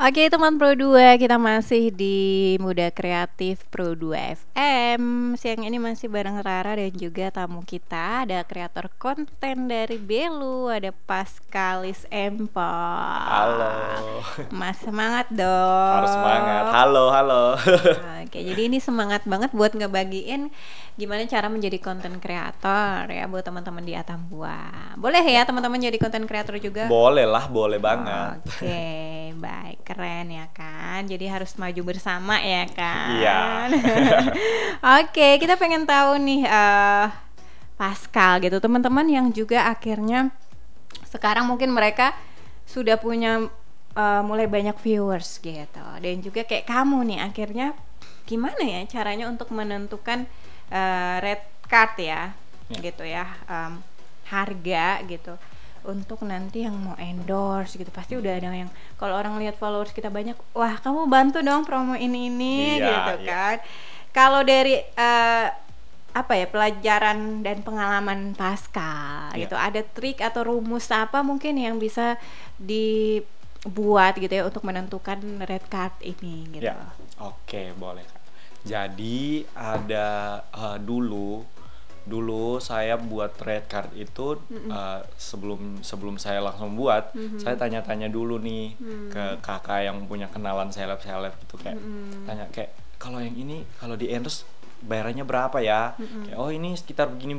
Oke teman Pro 2, kita masih di Muda Kreatif Pro 2 FM. Siang ini masih bareng Rara dan juga tamu kita. Ada kreator konten dari Belu, ada Pascalis Empor. Halo. Mas semangat dong. Harus semangat. Halo. Oke, jadi ini semangat banget buat ngebagiin gimana cara menjadi konten kreator ya buat teman-teman di Atambua. Boleh ya teman-teman jadi konten kreator juga? Boleh lah, boleh banget. Oke, baik, keren ya kan. Jadi harus maju bersama ya kan. Iya. Oke, kita pengen tahu nih Pascal gitu, teman-teman yang juga akhirnya sekarang mungkin mereka sudah punya mulai banyak viewers gitu. Dan juga kayak kamu nih akhirnya gimana ya caranya untuk menentukan red card ya, gitu ya, harga gitu untuk nanti yang mau endorse gitu. Pasti udah ada yang kalau orang lihat followers kita banyak, wah kamu bantu dong promo ini Iya, gitu iya. kan. Kalau dari pelajaran dan pengalaman Pascal gitu, ada trik atau rumus apa mungkin yang bisa dibuat gitu ya untuk menentukan red card ini gitu. Ya. Oke, boleh Kak. Jadi ada dulu saya buat red card itu sebelum saya langsung buat, saya tanya-tanya dulu nih ke kakak yang punya kenalan seleb gitu, kayak tanya kayak kalau yang ini kalau di endorse bayarannya berapa ya? Kayak, oh ini sekitar begini